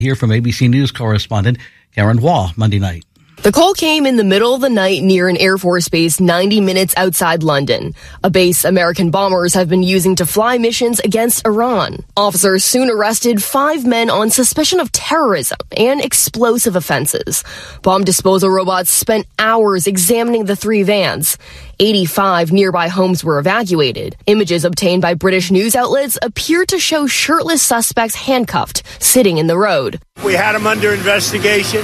Here from ABC News correspondent Karen Waugh, Monday night. The call came in the middle of the night near an Air Force base 90 minutes outside London, a base American bombers have been using to fly missions against Iran. Officers soon arrested 5 men on suspicion of terrorism and explosive offenses. Bomb disposal robots spent hours examining the 3 vans. 85 nearby homes were evacuated. Images obtained by British news outlets appear to show shirtless suspects handcuffed, sitting in the road. We had them under investigation.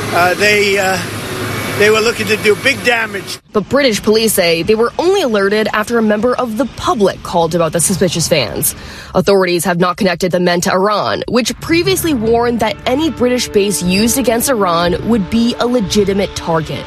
They were looking to do big damage. But British police say they were only alerted after a member of the public called about the suspicious vans. Authorities have not connected the men to Iran, which previously warned that any British base used against Iran would be a legitimate target.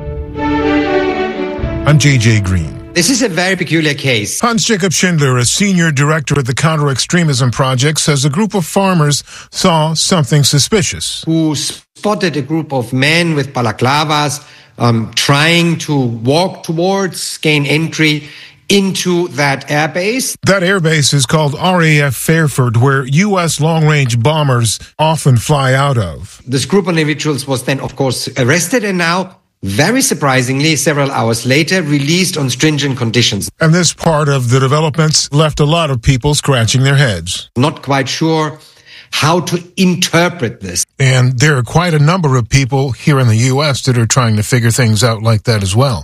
I'm J.J. Green. This is a very peculiar case. Hans-Jacob Schindler, a senior director at the Counter-Extremism Project, says a group of farmers saw something suspicious. Who spotted a group of men with balaclavas trying to walk towards, gain entry into that airbase. That airbase is called RAF Fairford, where U.S. long-range bombers often fly out of. This group of individuals was then, of course, arrested and now, very surprisingly, several hours later, released on stringent conditions. And this part of the developments left a lot of people scratching their heads. Not quite sure how to interpret this. And there are quite a number of people here in the U.S. that are trying to figure things out like that as well.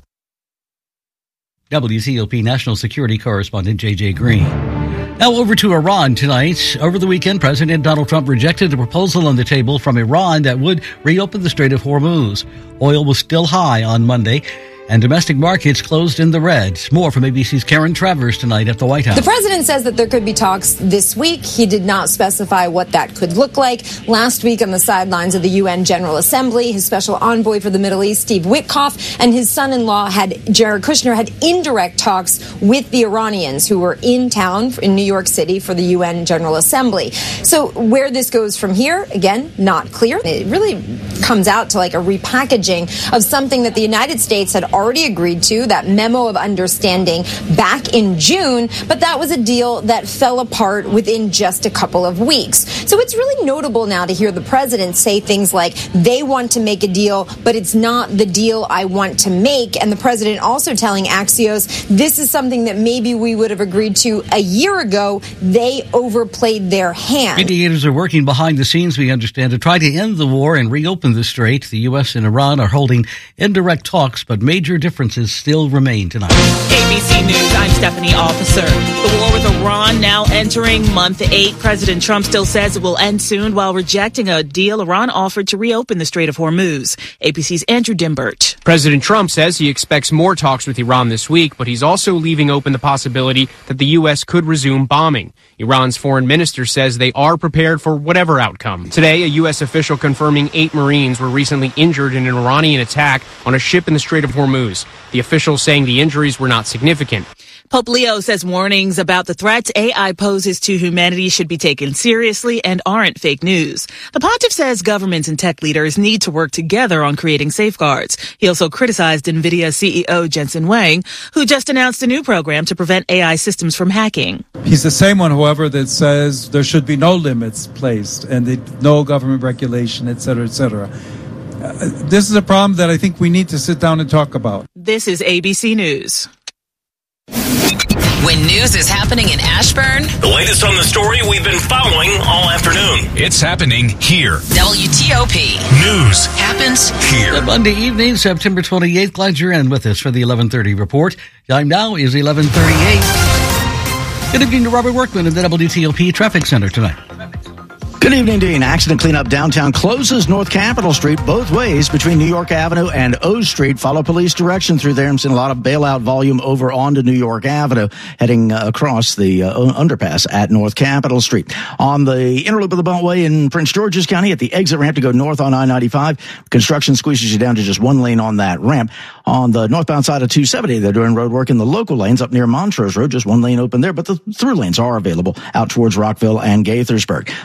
WTOP National Security Correspondent J.J. Green. Now over to Iran tonight. Over the weekend, President Donald Trump rejected a proposal on the table from Iran that would reopen the Strait of Hormuz. Oil was still high on Monday, and domestic markets closed in the red. More from ABC's Karen Travers tonight at the White House. The president says that there could be talks this week. He did not specify what that could look like. Last week on the sidelines of the UN General Assembly, his special envoy for the Middle East, Steve Witkoff, and his son-in-law, Jared Kushner, had indirect talks with the Iranians who were in town in New York City for the UN General Assembly. So where this goes from here, again, not clear. It really comes out to like a repackaging of something that the United States had already agreed to, that memo of understanding back in June, but that was a deal that fell apart within just a couple of weeks. So it's really notable now to hear the president say things like, they want to make a deal, but it's not the deal I want to make. And the president also telling Axios, this is something that maybe we would have agreed to a year ago. They overplayed their hand. Mediators are working behind the scenes, we understand, to try to end the war and reopen the strait. The U.S. and Iran are holding indirect talks, but major differences still remain tonight. ABC News, I'm Stephanie Officer. The war with Iran now entering month 8. President Trump still says it will end soon while rejecting a deal Iran offered to reopen the Strait of Hormuz. ABC's Andrew Dimbert. President Trump says he expects more talks with Iran this week, but he's also leaving open the possibility that the U.S. could resume bombing. Iran's foreign minister says they are prepared for whatever outcome. Today, a U.S. official confirming 8 Marines were recently injured in an Iranian attack on a ship in the Strait of Hormuz. The official saying the injuries were not significant. Pope Leo says warnings about the threats AI poses to humanity should be taken seriously and aren't fake news. The pontiff says governments and tech leaders need to work together on creating safeguards. He also criticized NVIDIA CEO Jensen Huang, who just announced a new program to prevent AI systems from hacking. He's the same one, however, that says there should be no limits placed and no government regulation, et cetera, et cetera. This is a problem that I think we need to sit down and talk about. This is ABC News. When news is happening in Ashburn, the latest on the story we've been following all afternoon. It's happening here. WTOP. News happens here. Good Monday evening, September 28th. Glad you're in with us for the 11:30 report. Time now is 11:38. Good evening to Robert Workman at the WTOP Traffic Center tonight. Good evening, Dean. Accident cleanup downtown closes North Capitol Street both ways between New York Avenue and O Street. Follow police direction through there. I'm seeing a lot of bailout volume over onto New York Avenue, heading across the underpass at North Capitol Street. On the interloop of the Beltway in Prince George's County at the exit ramp to go north on I-95, construction squeezes you down to just one lane on that ramp. On the northbound side of 270, they're doing road work in the local lanes up near Montrose Road, just one lane open there, but the through lanes are available out towards Rockville and Gaithersburg. They're doing work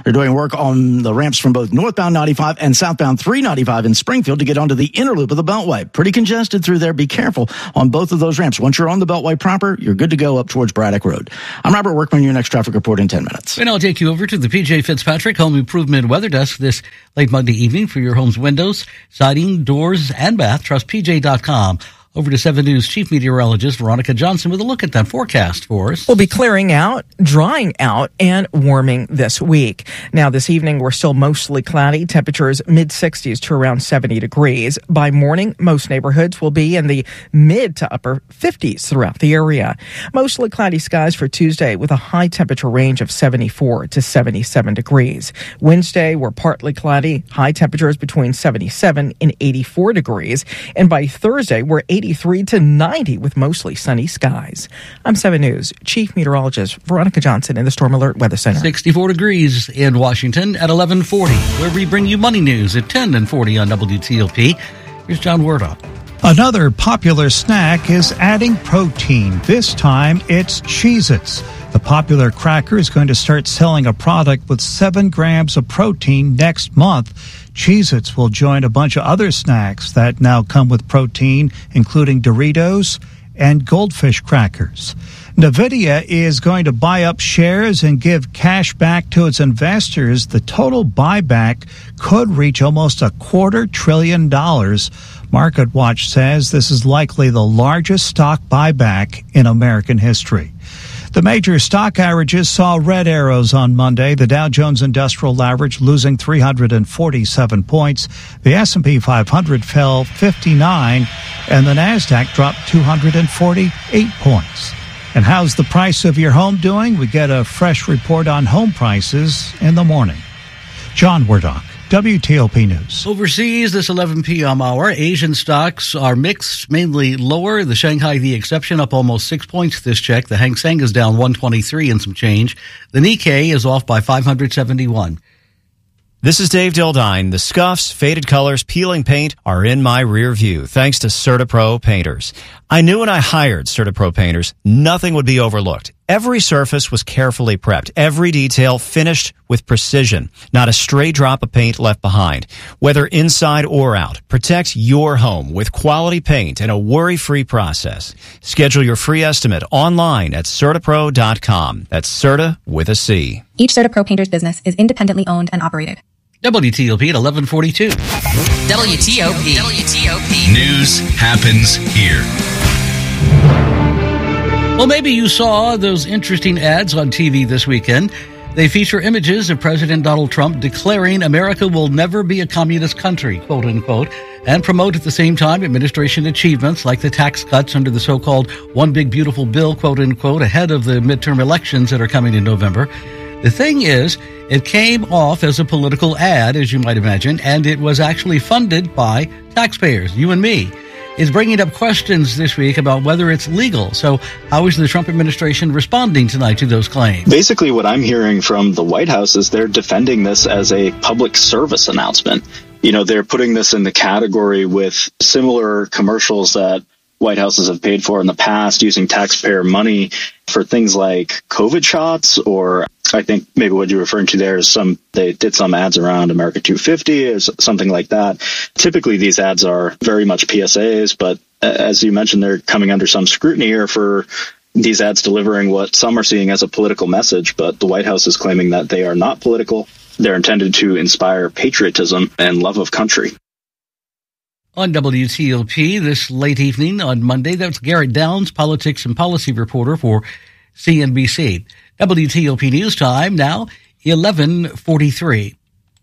work on the ramps from both northbound 95 and southbound 395 in Springfield to get onto the inner loop of the Beltway. Pretty congested through there. Be careful on both of those ramps. Once you're on the Beltway proper, you're good to go up towards Braddock Road. I'm Robert Workman, your next traffic report in 10 minutes. And I'll take you over to the PJ Fitzpatrick Home Improvement Weather Desk this late Monday evening for your home's windows, siding, doors, and bath. Trust PJ.com. Over to 7 News Chief Meteorologist Veronica Johnson with a look at that forecast for us. We'll be clearing out, drying out, and warming this week. Now, this evening, we're still mostly cloudy. Temperatures mid-60s to around 70 degrees. By morning, most neighborhoods will be in the mid to upper 50s throughout the area. Mostly cloudy skies for Tuesday with a high temperature range of 74 to 77 degrees. Wednesday, we're partly cloudy. High temperatures between 77 and 84 degrees. And by Thursday, we're 83 to 90 with mostly sunny skies. I'm 7 News Chief Meteorologist Veronica Johnson in the Storm Alert Weather Center. 64 degrees in Washington at 11:40, where we bring you money news at 10:40 on WTOP. Here's John Wardock. Another popular snack is adding protein. This time it's Cheez-Its. The popular cracker is going to start selling a product with 7 grams of protein next month. Cheez-Its will join a bunch of other snacks that now come with protein, including Doritos and Goldfish crackers. NVIDIA is going to buy up shares and give cash back to its investors. The total buyback could reach almost $250 billion. MarketWatch says this is likely the largest stock buyback in American history. The major stock averages saw red arrows on Monday. The Dow Jones Industrial Average losing 347 points. The S&P 500 fell 59, and the Nasdaq dropped 248 points. And how's the price of your home doing? We get a fresh report on home prices in the morning. John Wardock, WTOP News. Overseas, this 11 p.m. hour, Asian stocks are mixed, mainly lower. The Shanghai, the exception, up almost 6 points this check. The Hang Seng is down 123 and some change. The Nikkei is off by 571. This is Dave Dildine. The scuffs, faded colors, peeling paint are in my rear view, thanks to CertaPro painters. I knew when I hired CertaPro painters, nothing would be overlooked. Every surface was carefully prepped, every detail finished with precision. Not a stray drop of paint left behind. Whether inside or out, protect your home with quality paint and a worry-free process. Schedule your free estimate online at CertaPro.com. That's Certa with a C. Each CertaPro painter's business is independently owned and operated. WTOP at 11:42. WTOP. News happens here. Well, maybe you saw those interesting ads on TV this weekend. They feature images of President Donald Trump declaring America will never be a communist country, quote unquote, and promote at the same time administration achievements like the tax cuts under the so-called One Big Beautiful Bill, quote unquote, ahead of the midterm elections that are coming in November. The thing is, it came off as a political ad, as you might imagine, and it was actually funded by taxpayers, you and me. It's bringing up questions this week about whether it's legal. So how is the Trump administration responding tonight to those claims? Basically, what I'm hearing from the White House is they're defending this as a public service announcement. You know, they're putting this in the category with similar commercials that White Houses have paid for in the past using taxpayer money for things like COVID shots, or I think maybe what you're referring to there is they did some ads around America 250 or something like that. Typically, these ads are very much PSAs, but as you mentioned, they're coming under some scrutiny here for these ads delivering what some are seeing as a political message, but the White House is claiming that they are not political. They're intended to inspire patriotism and love of country. On WTOP this late evening on Monday, that's Garrett Downs, politics and policy reporter for CNBC. WTOP News Time now, 11:43.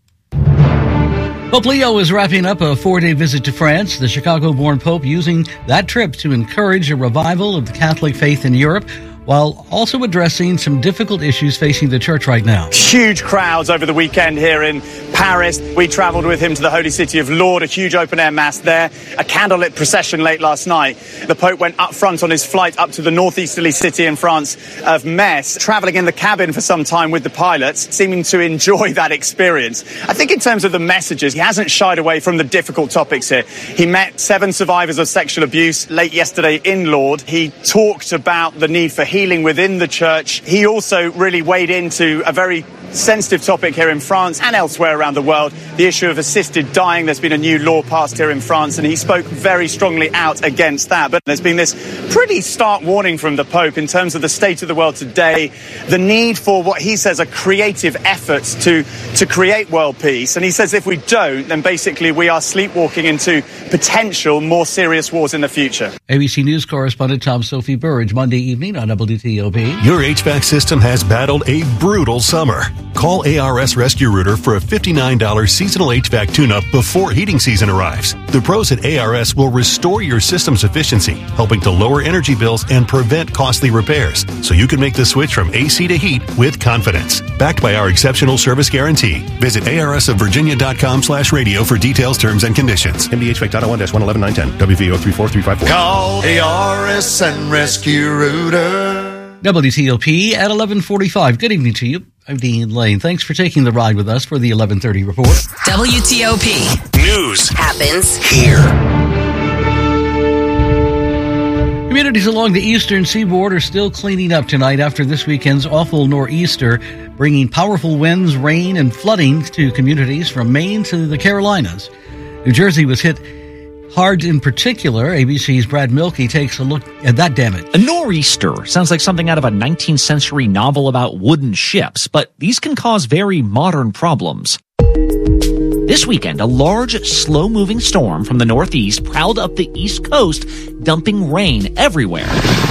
Pope Leo is wrapping up a 4-day visit to France, the Chicago-born Pope using that trip to encourage a revival of the Catholic faith in Europe, while also addressing some difficult issues facing the church right now. Huge crowds over the weekend here in Paris. We travelled with him to the holy city of Lourdes, a huge open-air mass there, a candlelit procession late last night. The Pope went up front on his flight up to the northeasterly city in France of Metz, travelling in the cabin for some time with the pilots, seeming to enjoy that experience. I think in terms of the messages, he hasn't shied away from the difficult topics here. He met 7 survivors of sexual abuse late yesterday in Lourdes. He talked about the need for healing within the church. He also really weighed into a very sensitive topic here in France and elsewhere around the world, the issue of assisted dying. There's been a new law passed here in France, and he spoke very strongly out against that. But there's been this pretty stark warning from the Pope in terms of the state of the world today, the need for what he says are creative efforts to create world peace. And he says if we don't, then basically we are sleepwalking into potential more serious wars in the future. ABC News correspondent Tom Sophie Burridge, Monday evening on WTOP. Your HVAC system has battled a brutal summer. Call ARS Rescue Rooter for a $59 seasonal HVAC tune-up before heating season arrives. The pros at ARS will restore your system's efficiency, helping to lower energy bills and prevent costly repairs, so you can make the switch from AC to heat with confidence. Backed by our exceptional service guarantee. Visit arsofvirginia.com/radio for details, terms, and conditions. MDHVAC.01-111-910. WVO 34354. Call ARS and Rescue Rooter. WTOP at 11:45. Good evening to you. I'm Dean Lane. Thanks for taking the ride with us for the 11:30 report. WTOP. News happens here. Communities along the eastern seaboard are still cleaning up tonight after this weekend's awful nor'easter, bringing powerful winds, rain, and flooding to communities from Maine to the Carolinas. New Jersey was hit hard in particular. ABC's Brad Milkey takes a look at that damage. A nor'easter sounds like something out of a 19th century novel about wooden ships, but these can cause very modern problems. This weekend, a large, slow-moving storm from the northeast prowled up the east coast, dumping rain everywhere.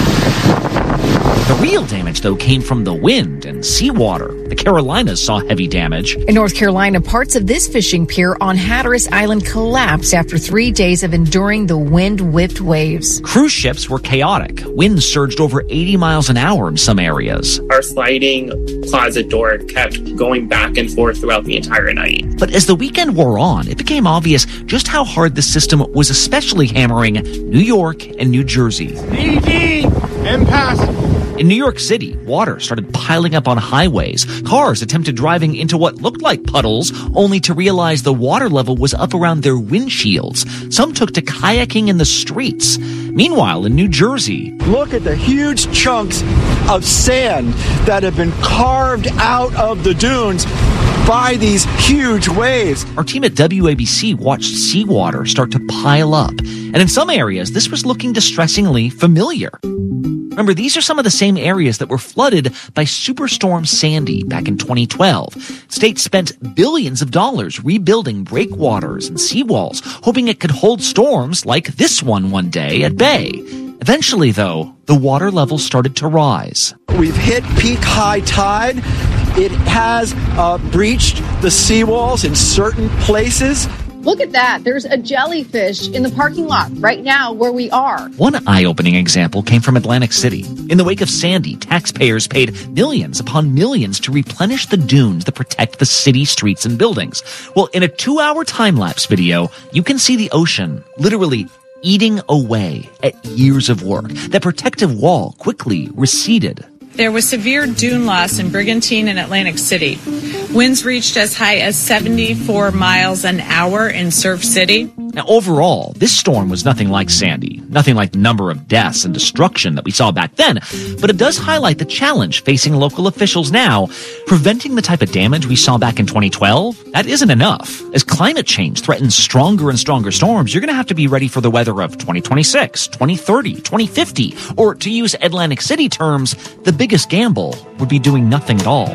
The real damage, though, came from the wind and seawater. The Carolinas saw heavy damage. In North Carolina, parts of this fishing pier on Hatteras Island collapsed after 3 days of enduring the wind-whipped waves. Cruise ships were chaotic. Winds surged over 80 miles an hour in some areas. Our sliding closet door kept going back and forth throughout the entire night. But as the weekend wore on, it became obvious just how hard the system was especially hammering New York and New Jersey. Easy! Impasse! In New York City, water started piling up on highways. Cars attempted driving into what looked like puddles, only to realize the water level was up around their windshields. Some took to kayaking in the streets. Meanwhile, in New Jersey, look at the huge chunks of sand that have been carved out of the dunes by these huge waves. Our team at WABC watched seawater start to pile up. And in some areas, this was looking distressingly familiar. Remember, these are some of the same areas that were flooded by Superstorm Sandy back in 2012. States spent billions of dollars rebuilding breakwaters and seawalls, hoping it could hold storms like this one day at bay. Eventually, though, the water level started to rise. We've hit peak high tide. It has breached the seawalls in certain places. Look at that. There's a jellyfish in the parking lot right now where we are. One eye-opening example came from Atlantic City. In the wake of Sandy, taxpayers paid millions upon millions to replenish the dunes that protect the city streets and buildings. Well, in a 2-hour time-lapse video, you can see the ocean literally eating away at years of work. That protective wall quickly receded. There was severe dune loss in Brigantine and Atlantic City. Winds reached as high as 74 miles an hour in Surf City. Now, overall, this storm was nothing like Sandy, nothing like the number of deaths and destruction that we saw back then, but it does highlight the challenge facing local officials now. Preventing the type of damage we saw back in 2012, that isn't enough. As climate change threatens stronger and stronger storms, you're going to have to be ready for the weather of 2026, 2030, 2050, or to use Atlantic City terms, the biggest gamble would be doing nothing at all.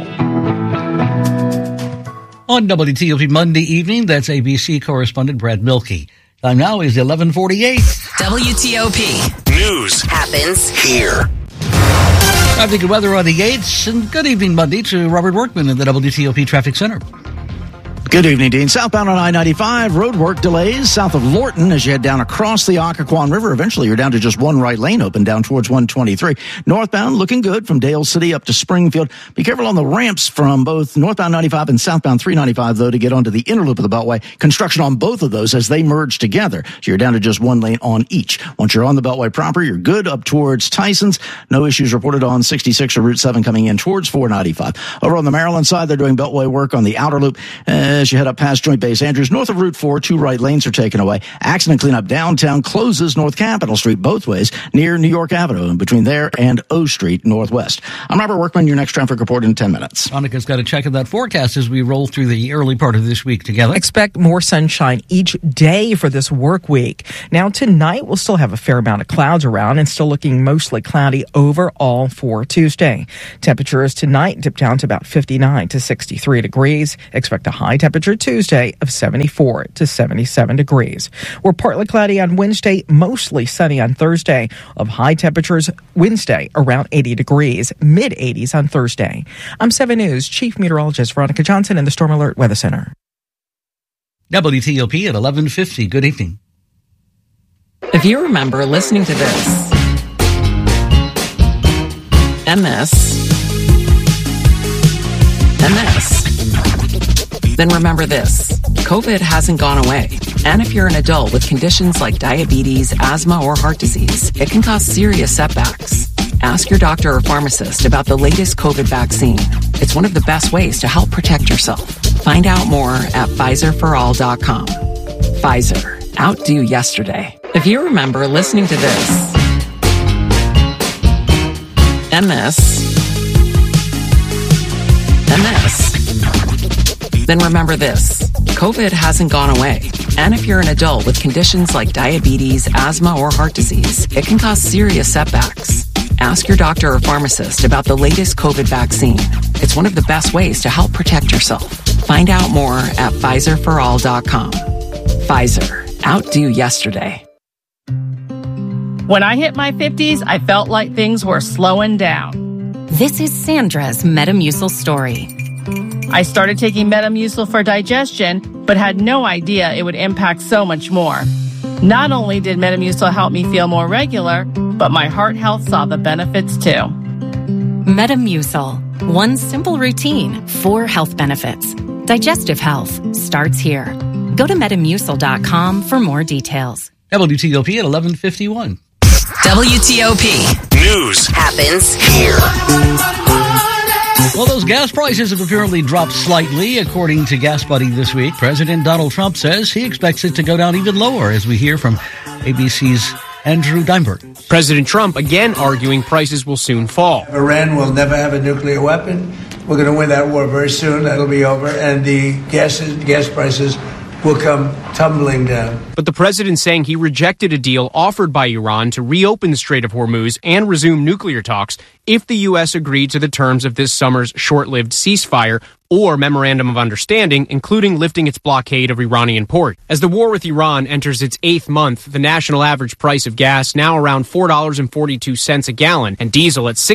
On WTOP Monday evening, that's ABC correspondent Brad Milkey. Time now is 11:48. WTOP. News happens here. Traffic and weather on the 8s, and good evening Monday to Robert Workman in the WTOP Traffic Center. Good evening, Dean. Southbound on I-95, road work delays south of Lorton as you head down across the Occoquan River. Eventually, you're down to just one right lane open down towards 123. Northbound, looking good from Dale City up to Springfield. Be careful on the ramps from both northbound 95 and southbound 395, though, to get onto the inner loop of the Beltway. Construction on both of those as they merge together. So you're down to just one lane on each. Once you're on the Beltway proper, you're good up towards Tyson's. No issues reported on 66 or Route 7 coming in towards 495. Over on the Maryland side, they're doing Beltway work on the outer loop. as you head up past Joint Base Andrews. North of Route 4, 2 right lanes are taken away. Accident cleanup downtown closes North Capitol Street both ways near New York Avenue and between there and O Street Northwest. I'm Robert Workman, your next traffic report in 10 minutes. Monica's got a check of that forecast as we roll through the early part of this week together. Expect more sunshine each day for this work week. Now, tonight we'll still have a fair amount of clouds around and still looking mostly cloudy overall for Tuesday. Temperatures tonight dip down to about 59 to 63 degrees. Expect a high temperature Tuesday of 74 to 77 degrees. We're partly cloudy on Wednesday, mostly sunny on Thursday. Of high temperatures Wednesday around 80 degrees, mid-80s on Thursday. I'm 7 News Chief Meteorologist Veronica Johnson in the Storm Alert Weather Center. WTOP at 11:50. Good evening. If you remember listening to this, and this, and this, then remember this. COVID hasn't gone away. And if you're an adult with conditions like diabetes, asthma, or heart disease, it can cause serious setbacks. Ask your doctor or pharmacist about the latest COVID vaccine. It's one of the best ways to help protect yourself. Find out more at PfizerForAll.com. Pfizer. Outdo yesterday. If you remember listening to this, and this, and this, then remember this. COVID hasn't gone away. And if you're an adult with conditions like diabetes, asthma, or heart disease, it can cause serious setbacks. Ask your doctor or pharmacist about the latest COVID vaccine. It's one of the best ways to help protect yourself. Find out more at PfizerForAll.com. Pfizer. Outdo yesterday. When I hit my 50s, I felt like things were slowing down. This is Sandra's Metamucil story. I started taking Metamucil for digestion, but had no idea it would impact so much more. Not only did Metamucil help me feel more regular, but my heart health saw the benefits too. Metamucil. One simple routine, 4 health benefits. Digestive health starts here. Go to Metamucil.com for more details. WTOP at 11:51. WTOP. News happens here. Well, those gas prices have apparently dropped slightly, according to Gas Buddy this week. President Donald Trump says he expects it to go down even lower, as we hear from ABC's Andrew Dimberg. President Trump again arguing prices will soon fall. Iran will never have a nuclear weapon. We're going to win that war very soon. That'll be over. And the gas prices will come tumbling down. But the president saying he rejected a deal offered by Iran to reopen the Strait of Hormuz and resume nuclear talks if the U.S. agreed to the terms of this summer's short-lived ceasefire or memorandum of understanding, including lifting its blockade of Iranian ports. As the war with Iran enters its 8th month, the national average price of gas now around $4.42 a gallon and diesel at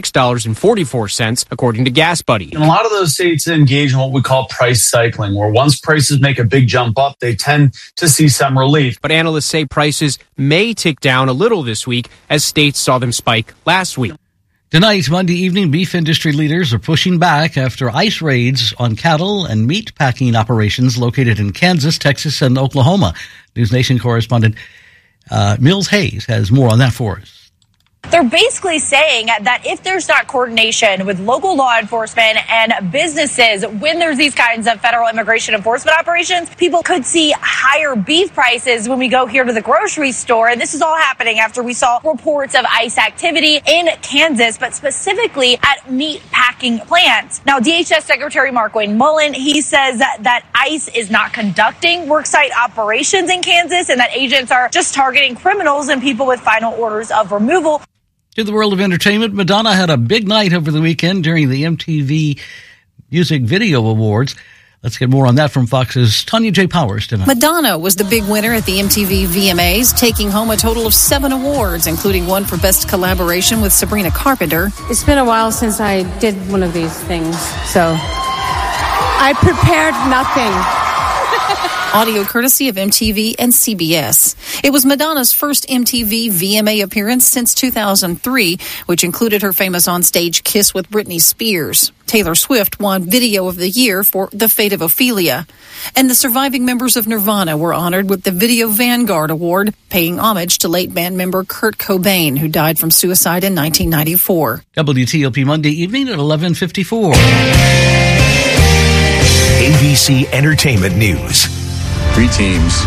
$6.44, according to Gas Buddy. And a lot of those states engage in what we call price cycling, where once prices make a big jump up, they tend to see some relief. But analysts say prices may tick down a little this week as states saw them spike last week. Tonight, Monday evening, beef industry leaders are pushing back after ICE raids on cattle and meat packing operations located in Kansas, Texas, and Oklahoma. News Nation correspondent Mills Hayes has more on that for us. They're basically saying that if there's not coordination with local law enforcement and businesses when there's these kinds of federal immigration enforcement operations, people could see higher beef prices when we go here to the grocery store. And this is all happening after we saw reports of ICE activity in Kansas, but specifically at meat packing plants. Now, DHS Secretary Markwayne Mullin, he says that ICE is not conducting worksite operations in Kansas and that agents are just targeting criminals and people with final orders of removal. To the world of entertainment, Madonna had a big night over the weekend during the MTV Music Video Awards. Let's get more on that from Fox's Tanya J. Powers tonight. Madonna was the big winner at the MTV VMAs, taking home a total of 7 awards, including one for Best Collaboration with Sabrina Carpenter. It's been a while since I did one of these things, so I prepared nothing. Audio courtesy of MTV and CBS. It was Madonna's first MTV VMA appearance since 2003, which included her famous onstage kiss with Britney Spears. Taylor Swift won Video of the Year for The Fate of Ophelia. And the surviving members of Nirvana were honored with the Video Vanguard Award, paying homage to late band member Kurt Cobain, who died from suicide in 1994. WTOP Monday evening at 11:54. ABC Entertainment News. 3 teams,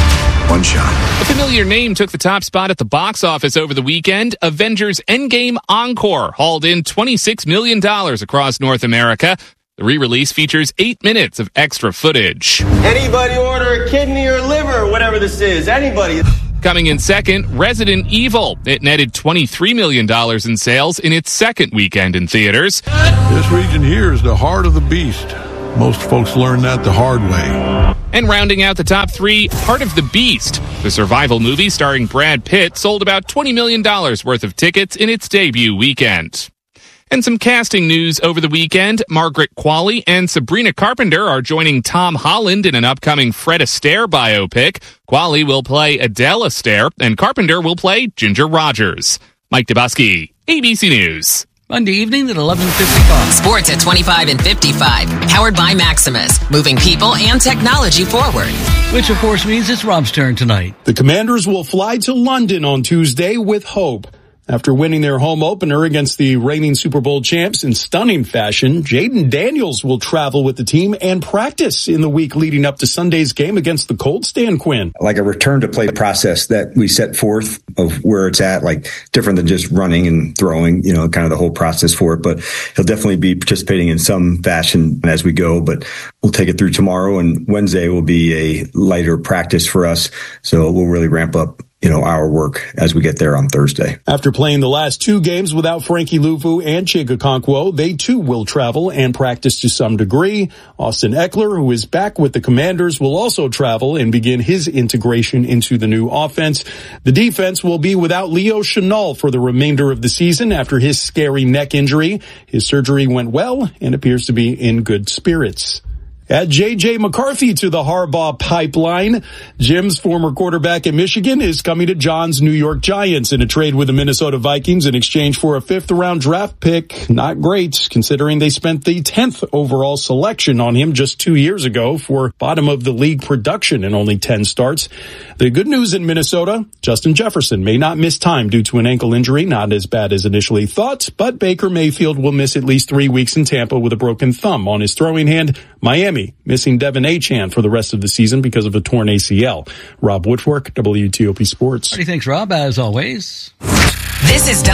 1 shot. A familiar name took the top spot at the box office over the weekend. Avengers Endgame Encore hauled in $26 million across North America. The re-release features 8 minutes of extra footage. Anybody order a kidney or liver, whatever this is? Anybody? Coming in second, Resident Evil. It netted $23 million in sales in its second weekend in theaters. This region here is the heart of the beast. Most folks learn that the hard way. And rounding out the top 3, Heart of the Beast. The survival movie starring Brad Pitt sold about $20 million worth of tickets in its debut weekend. And some casting news over the weekend. Margaret Qualley and Sabrina Carpenter are joining Tom Holland in an upcoming Fred Astaire biopic. Qualley will play Adele Astaire, and Carpenter will play Ginger Rogers. Mike Dubusky, ABC News. Monday evening at 11:55. Sports at 25 and 55. Powered by Maximus. Moving people and technology forward. Which, of course, means it's Rob's turn tonight. The Commanders will fly to London on Tuesday with hope. After winning their home opener against the reigning Super Bowl champs in stunning fashion, Jaden Daniels will travel with the team and practice in the week leading up to Sunday's game against the Colts. Dan Quinn. Like a return to play process that we set forth of where it's at, like different than just running and throwing, kind of the whole process for it. But he'll definitely be participating in some fashion as we go, but we'll take it through tomorrow, and Wednesday will be a lighter practice for us. So we'll really ramp up our work as we get there on Thursday. After playing the last 2 games without Frankie Luvu and Chig Okonkwo, they too will travel and practice to some degree. Austin Eckler, who is back with the Commanders, will also travel and begin his integration into the new offense. The defense will be without Leo Chenal for the remainder of the season after his scary neck injury. His surgery went well and appears to be in good spirits. Add J.J. McCarthy to the Harbaugh pipeline. Jim's former quarterback at Michigan is coming to John's New York Giants in a trade with the Minnesota Vikings in exchange for a 5th-round draft pick. Not great, considering they spent the 10th overall selection on him just 2 years ago for bottom-of-the-league production in only 10 starts. The good news in Minnesota, Justin Jefferson may not miss time due to an ankle injury, not as bad as initially thought, but Baker Mayfield will miss at least 3 weeks in Tampa with a broken thumb on his throwing hand. Miami missing Devin Achane for the rest of the season because of a torn ACL. Rob Woodfork, WTOP Sports. Thanks, Rob, as always. This is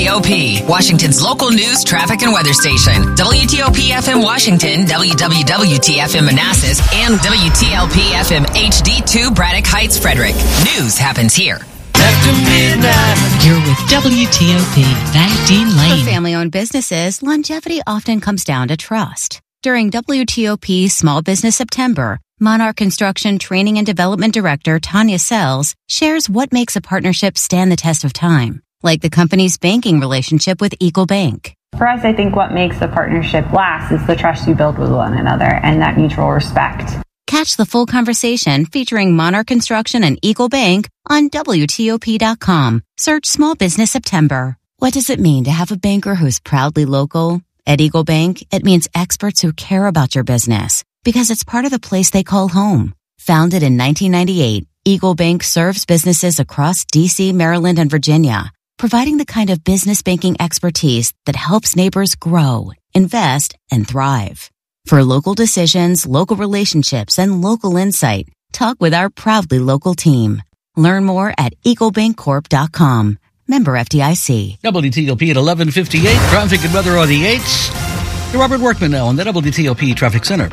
WTOP, Washington's local news, traffic, and weather station. WTOP FM Washington, WWWT-FM Manassas, and WTLP FM HD2 Braddock Heights, Frederick. News happens here. After midnight. You're with WTOP, that Dean Lane. For family-owned businesses, longevity often comes down to trust. During WTOP Small Business September, Monarch Construction Training and Development Director Tanya Sells shares what makes a partnership stand the test of time, like the company's banking relationship with Eagle Bank. For us, I think what makes the partnership last is the trust you build with one another and that mutual respect. Catch the full conversation featuring Monarch Construction and Eagle Bank on WTOP.com. Search Small Business September. What does it mean to have a banker who's proudly local? At Eagle Bank, it means experts who care about your business because it's part of the place they call home. Founded in 1998, Eagle Bank serves businesses across D.C., Maryland, and Virginia, providing the kind of business banking expertise that helps neighbors grow, invest, and thrive. For local decisions, local relationships, and local insight, talk with our proudly local team. Learn more at eaglebankcorp.com. Member FDIC. WTOP at 11:58. Traffic and weather on the 8s. To Robert Workman now on the WTOP Traffic Center.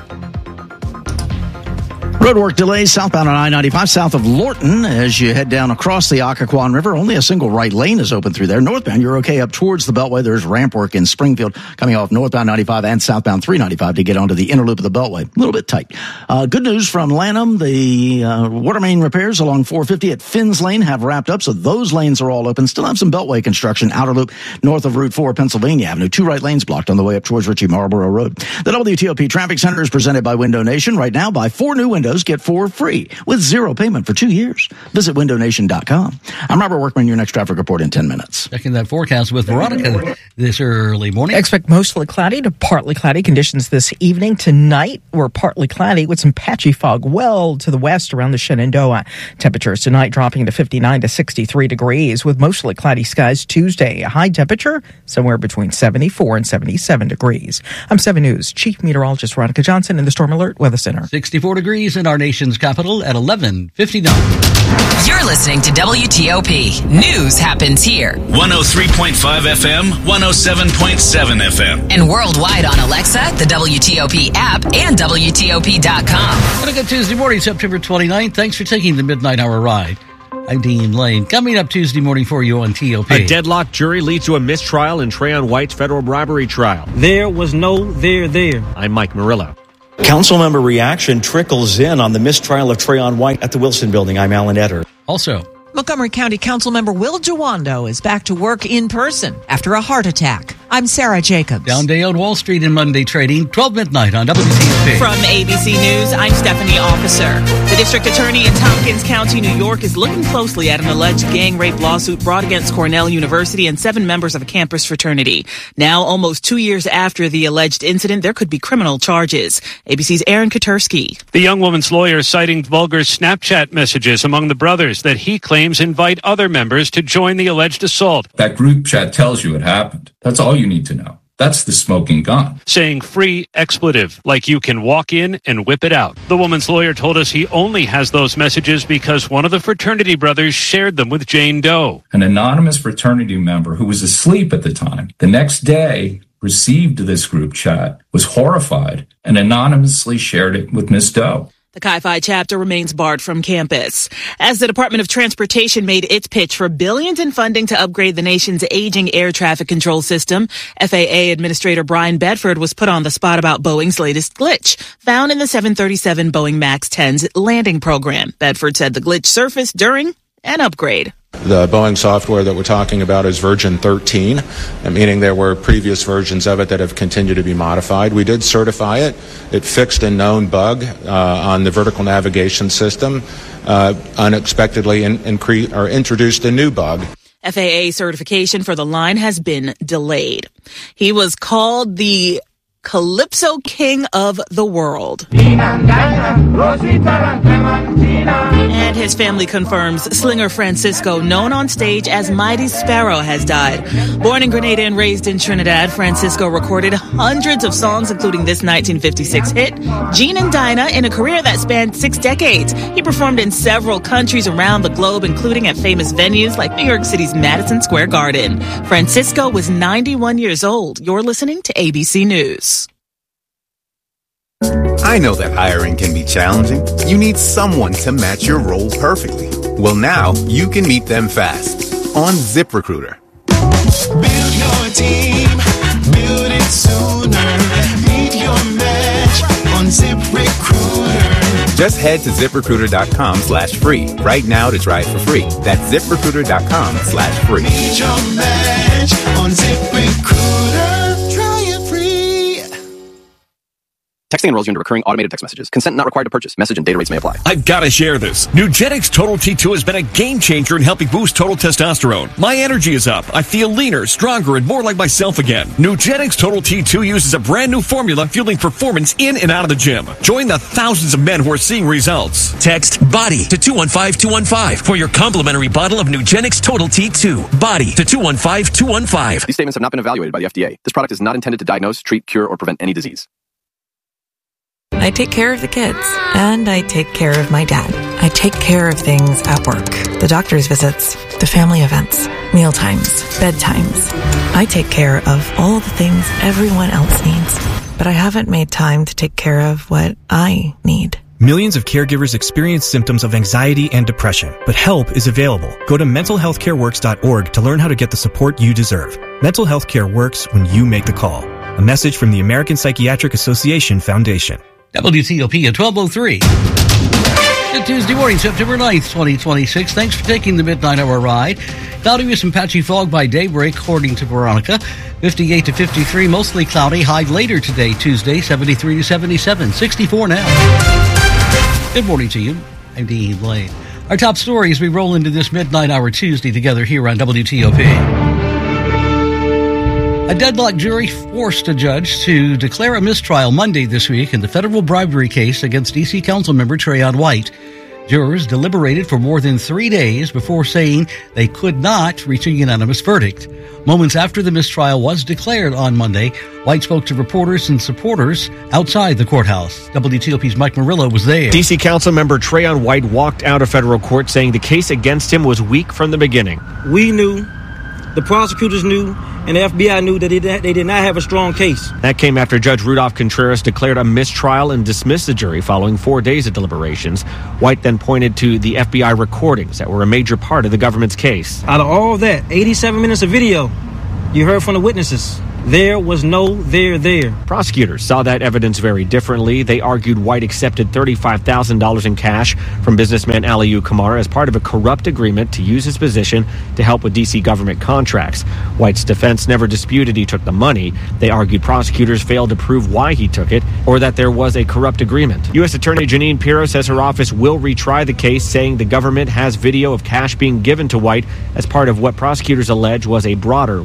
Roadwork delays southbound on I-95 south of Lorton as you head down across the Occoquan River. Only a single right lane is open through there. Northbound, you're okay up towards the Beltway. There's ramp work in Springfield coming off northbound 95 and southbound 395 to get onto the inner loop of the Beltway. A little bit tight. Good news from Lanham. The water main repairs along 450 at Finns Lane have wrapped up, so those lanes are all open. Still have some Beltway construction. Outer loop north of Route 4, Pennsylvania Avenue. 2 right lanes blocked on the way up towards Ritchie Marlborough Road. The WTOP Traffic Center is presented by Window Nation. Right now, buy 4 new windows windows get 4 free with 0 payment for 2 years. Visit windownation.com. I'm Robert Workman, your next traffic report in 10 minutes. Checking that forecast with Veronica this early morning. Expect mostly cloudy to partly cloudy conditions this evening. Tonight, we're partly cloudy with some patchy fog well to the west around the Shenandoah. Temperatures tonight dropping to 59 to 63 degrees with mostly cloudy skies Tuesday. A high temperature somewhere between 74 and 77 degrees. I'm 7 News Chief Meteorologist Veronica Johnson in the Storm Alert Weather Center. 64 degrees in our nation's capital at 11:59. You're listening to WTOP. News happens here. 103.5 FM, 107.7 FM. And worldwide on Alexa, the WTOP app, and WTOP.com. And a good Tuesday morning, September 29th. Thanks for taking the Midnight Hour ride. I'm Dean Lane. Coming up Tuesday morning for you on TOP. A deadlocked jury leads to a mistrial in Trayon White's federal bribery trial. There was no there. I'm Mike Murillo. Councilmember reaction trickles in on the mistrial of Trayon White at the Wilson Building. I'm Alan Etter. Also, Montgomery County Councilmember Will Jawando is back to work in person after a heart attack. I'm Sarah Jacobs. Down day on Wall Street in Monday trading, 12 midnight on WTOP. From ABC News, I'm Stephanie Officer. The district attorney in Tompkins County, New York, is looking closely at an alleged gang rape lawsuit brought against Cornell University and 7 members of a campus fraternity. Now, almost 2 years after the alleged incident, there could be criminal charges. ABC's Aaron Katersky. The young woman's lawyer citing vulgar Snapchat messages among the brothers that he claims invite other members to join the alleged assault. That group chat tells you it happened. That's all you need to know. That's the smoking gun. Saying free expletive, like you can walk in and whip it out. The woman's lawyer told us he only has those messages because one of the fraternity brothers shared them with Jane Doe. An anonymous fraternity member who was asleep at the time, the next day received this group chat, was horrified, and anonymously shared it with Miss Doe. The Chi Phi chapter remains barred from campus. As the Department of Transportation made its pitch for billions in funding to upgrade the nation's aging air traffic control system, FAA Administrator Brian Bedford was put on the spot about Boeing's latest glitch, found in the 737 Boeing MAX 10's landing program. Bedford said the glitch surfaced during an upgrade. The Boeing software that we're talking about is version 13, meaning there were previous versions of it that have continued to be modified. We did certify it. It fixed a known bug on the vertical navigation system, unexpectedly introduced a new bug. FAA certification for the line has been delayed. He was called the Calypso King of the World. And his family confirms Slinger Francisco, known on stage as Mighty Sparrow, has died. Born in Grenada and raised in Trinidad, Francisco recorded hundreds of songs, including this 1956 hit, Gene and Dinah, in a career that spanned 6 decades. He performed in several countries around the globe, including at famous venues like New York City's Madison Square Garden. Francisco was 91 years old. You're listening to ABC News. I know that hiring can be challenging. You need someone to match your role perfectly. Well, now you can meet them fast on ZipRecruiter. Build your team, build it sooner. Meet your match on ZipRecruiter. Just head to ZipRecruiter.com/free right now to try it for free. That's ZipRecruiter.com/free. Meet your match on ZipRecruiter. Try it free. Texting enrolls you into recurring automated text messages. Consent not required to purchase. Message and data rates may apply. I've got to share this. Nugenix Total T2 has been a game changer in helping boost total testosterone. My energy is up. I feel leaner, stronger, and more like myself again. Nugenix Total T2 uses a brand new formula fueling performance in and out of the gym. Join the thousands of men who are seeing results. Text BODY to 215215 for your complimentary bottle of Nugenix Total T2. BODY to 215215. These statements have not been evaluated by the FDA. This product is not intended to diagnose, treat, cure, or prevent any disease. I take care of the kids, and I take care of my dad. I take care of things at work, the doctor's visits, the family events, mealtimes, bedtimes. I take care of all the things everyone else needs, but I haven't made time to take care of what I need. Millions of caregivers experience symptoms of anxiety and depression, but help is available. Go to mentalhealthcareworks.org to learn how to get the support you deserve. Mental health care works when you make the call. A message from the American Psychiatric Association Foundation. WTOP at 12:03. Good Tuesday morning, September 9th, 2026. Thanks for taking the Midnight Hour ride. Cloudy with some patchy fog by daybreak, according to Veronica. 58 to 53, mostly cloudy. High later today, Tuesday, 73 to 77. 64 now. Good morning to you. I'm Dean Lane. Our top stories we roll into this midnight hour Tuesday together here on WTOP. A deadlocked jury forced a judge to declare a mistrial Monday this week in the federal bribery case against D.C. Councilmember Trayon White. Jurors deliberated for more than 3 days before saying they could not reach a unanimous verdict. Moments after the mistrial was declared on Monday, White spoke to reporters and supporters outside the courthouse. WTOP's Mike Murillo was there. D.C. Councilmember Trayon White walked out of federal court saying the case against him was weak from the beginning. We knew, the prosecutors knew, and the FBI knew that they did not have a strong case. That came after Judge Rudolph Contreras declared a mistrial and dismissed the jury following 4 days of deliberations. White then pointed to the FBI recordings that were a major part of the government's case. Out of all that, 87 minutes of video, you heard from the witnesses. There was no there. Prosecutors saw that evidence very differently. They argued White accepted $35,000 in cash from businessman Aliyu Kamara as part of a corrupt agreement to use his position to help with D.C. government contracts. White's defense never disputed he took the money. They argued prosecutors failed to prove why he took it or that there was a corrupt agreement. U.S. Attorney Jeanine Pirro says her office will retry the case, saying the government has video of cash being given to White as part of what prosecutors allege was a broader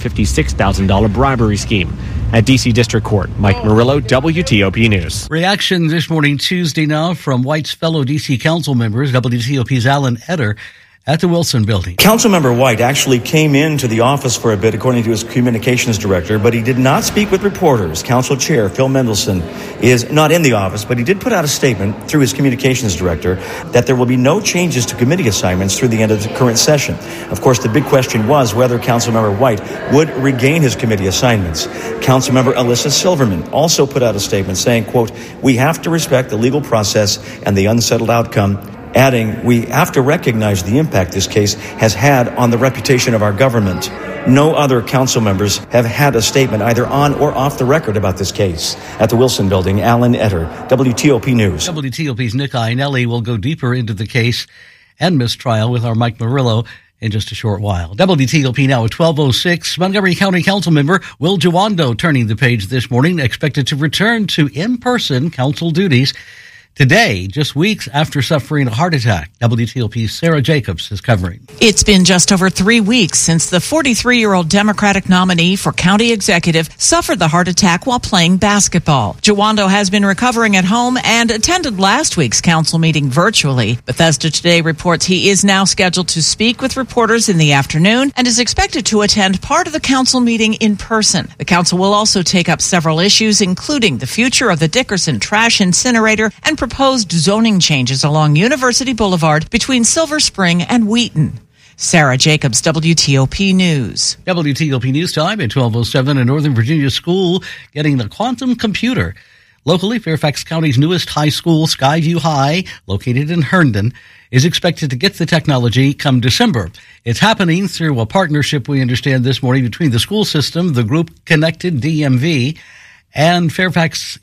$156,000 bribery scheme. At D.C. District Court, Mike Murillo, WTOP News. Reaction this morning, Tuesday now, from White's fellow D.C. council members, WTOP's Alan Etter, at the Wilson Building. Councilmember White actually came into the office for a bit, according to his communications director, but he did not speak with reporters. Council Chair Phil Mendelson is not in the office, but he did put out a statement through his communications director that there will be no changes to committee assignments through the end of the current session. Of course, the big question was whether Councilmember White would regain his committee assignments. Councilmember Alyssa Silverman also put out a statement saying, quote, "We have to respect the legal process and the unsettled outcome," adding, "We have to recognize the impact this case has had on the reputation of our government." No other council members have had a statement either on or off the record about this case. At the Wilson Building, Alan Etter, WTOP News. WTOP's Nick Iannelli will go deeper into the case and mistrial with our Mike Murillo in just a short while. WTOP now at 12:06. Montgomery County Council member Will Juwando turning the page this morning, expected to return to in-person council duties today, just weeks after suffering a heart attack. WTOP's Sarah Jacobs is covering. It's been just over 3 weeks since the 43-year-old Democratic nominee for county executive suffered the heart attack while playing basketball. Juwando has been recovering at home and attended last week's council meeting virtually. Bethesda Today reports he is now scheduled to speak with reporters in the afternoon and is expected to attend part of the council meeting in person. The council will also take up several issues, including the future of the Dickerson trash incinerator and proposed zoning changes along University Boulevard between Silver Spring and Wheaton. Sarah Jacobs, WTOP News. WTOP News Time at 12:07. A Northern Virginia school getting the quantum computer. Locally, Fairfax County's newest high school, Skyview High, located in Herndon, is expected to get the technology come December. It's happening through a partnership, we understand this morning, between the school system, the group Connected DMV, and Fairfax's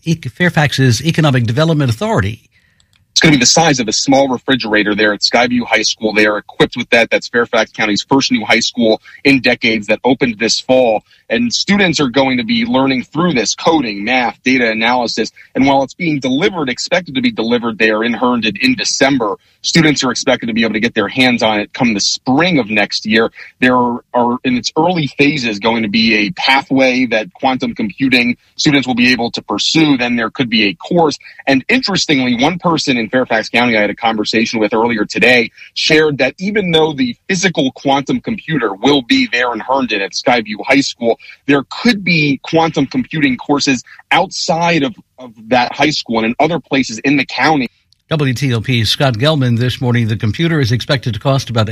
Economic Development Authority. It's going to be the size of a small refrigerator there at Skyview High School. They are equipped with that. That's Fairfax County's first new high school in decades that opened this fall. And students are going to be learning through this coding, math, data analysis. And while it's being delivered, expected to be delivered there in Herndon in December, students are expected to be able to get their hands on it come the spring of next year. There are in its early phases going to be a pathway that quantum computing students will be able to pursue. Then there could be a course. And interestingly, one person in Fairfax County I had a conversation with earlier today shared that even though the physical quantum computer will be there in Herndon at Skyview High School, there could be quantum computing courses outside of that high school and in other places in the county. WTOP's Scott Gelman this morning. The computer is expected to cost about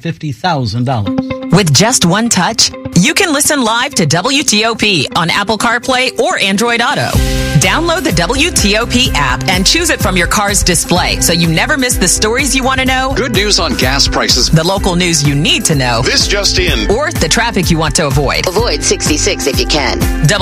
$850,000. With just one touch, you can listen live to WTOP on Apple CarPlay or Android Auto. Download the WTOP app and choose it from your car's display so you never miss the stories you want to know. Good news on gas prices. The local news you need to know. This just in. Or the traffic you want to avoid. Avoid 66 if you can.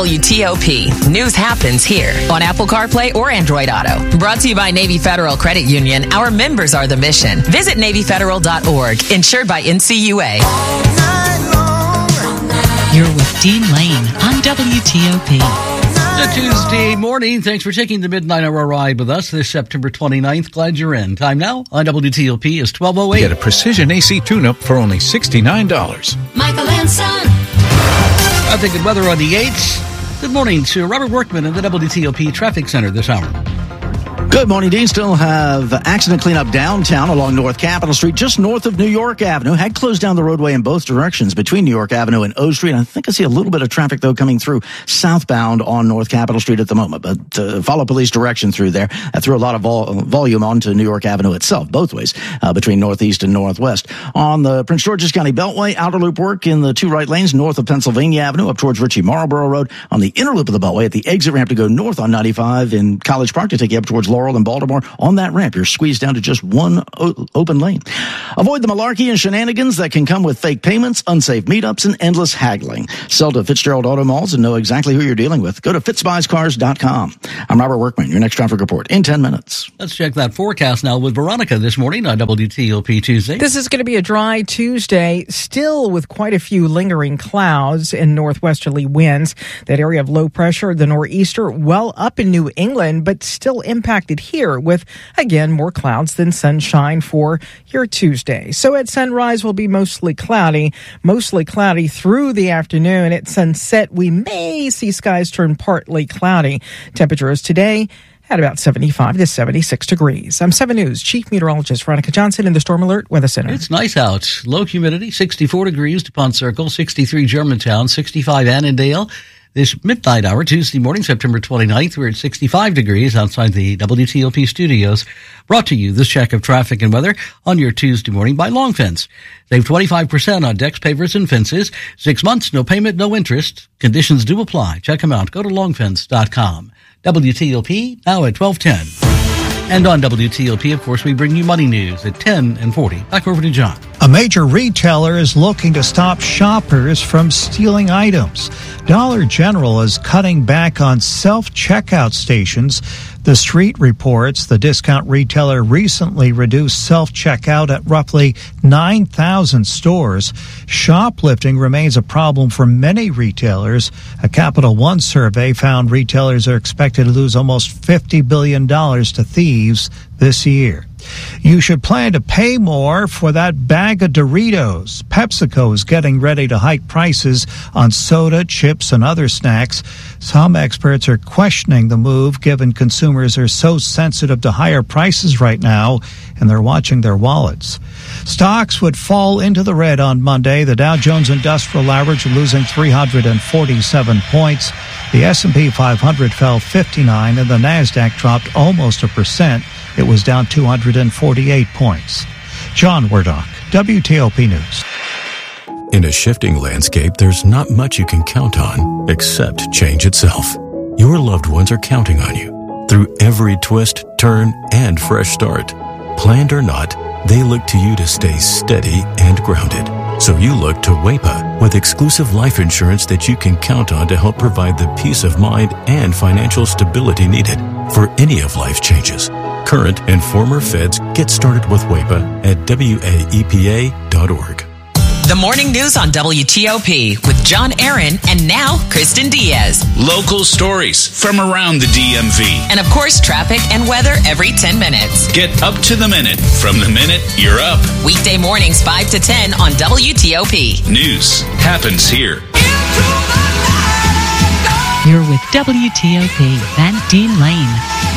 WTOP. News happens here on Apple CarPlay or Android Auto. Brought to you by Navy Federal Credit Union. Our members are the mission. Visit NavyFederal.org. Insured by NCUA. You're with Dean Lane on WTOP. It's a Tuesday morning. Thanks for taking the midnight hour ride with us this September 29th. Glad you're in. Time now on WTOP is 12:08. Get a precision AC tune-up for only $69. Michael and Son. Traffic and weather on the 8th. Good morning to Robert Workman in the WTOP Traffic Center this hour. Good morning, Dean. Still have accident cleanup downtown along North Capitol Street, just north of New York Avenue. Had closed down the roadway in both directions between New York Avenue and O Street. I think I see a little bit of traffic, though, coming through southbound on North Capitol Street at the moment. But follow police direction through there. That threw a lot of volume onto New York Avenue itself, both ways, between northeast and northwest. On the Prince George's County Beltway, outer loop work in the two right lanes north of Pennsylvania Avenue up towards Ritchie Marlborough Road. On the inner loop of the Beltway at the exit ramp to go north on 95 in College Park to take you up towards Laurel and Baltimore. On that ramp, you're squeezed down to just one open lane. Avoid the malarkey and shenanigans that can come with fake payments, unsafe meetups, and endless haggling. Sell to Fitzgerald Auto Malls and know exactly who you're dealing with. Go to fitzbuyscars.com. I'm Robert Workman, your next traffic report in 10 minutes. Let's check that forecast now with Veronica this morning on WTOP Tuesday. This is going to be a dry Tuesday, still with quite a few lingering clouds and northwesterly winds. That area of low pressure, the nor'easter, well up in New England, but still impacted here with, again, more clouds than sunshine for your Tuesday. So at sunrise, will be mostly cloudy through the afternoon. At sunset, we may see skies turn partly cloudy. Temperatures today at about 75 to 76 degrees. I'm 7 News Chief Meteorologist Veronica Johnson in the Storm Alert Weather Center. It's nice out. Low humidity, 64 degrees DuPont Circle, 63 Germantown, 65 Annandale. This midnight hour, Tuesday morning, September 29th, we're at 65 degrees outside the WTOP studios. Brought to you this check of traffic and weather on your Tuesday morning by Long Fence. Save 25% on decks, pavers, and fences. 6 months, no payment, no interest. Conditions do apply. Check them out. Go to longfence.com. WTOP, now at 12:10. And on WTOP, of course, we bring you money news at 10 and 40. Back over to John. A major retailer is looking to stop shoppers from stealing items. Dollar General is cutting back on self-checkout stations. The Street reports the discount retailer recently reduced self-checkout at roughly 9,000 stores. Shoplifting remains a problem for many retailers. A Capital One survey found retailers are expected to lose almost $50 billion to thieves this year. You should plan to pay more for that bag of Doritos. PepsiCo is getting ready to hike prices on soda, chips, and other snacks. Some experts are questioning the move, given consumers are so sensitive to higher prices right now, and they're watching their wallets. Stocks would fall into the red on Monday. The Dow Jones Industrial Average losing 347 points. The S&P 500 fell 59, and the Nasdaq dropped almost 1%. It was down 248 points. John Wardock, WTOP News. In a shifting landscape, there's not much you can count on except change itself. Your loved ones are counting on you through every twist, turn, and fresh start. Planned or not, they look to you to stay steady and grounded. So you look to WAEPA with exclusive life insurance that you can count on to help provide the peace of mind and financial stability needed for any of life's changes. Current and former feds get started with WAEPA at WAEPA.org. The morning news on WTOP with John Aaron and now Kristen Diaz. Local stories from around the DMV. And of course, traffic and weather every 10 minutes. Get up to the minute from the minute you're up. Weekday mornings 5 to 10 on WTOP. News happens here. You're with WTOP, Van Dean Lane.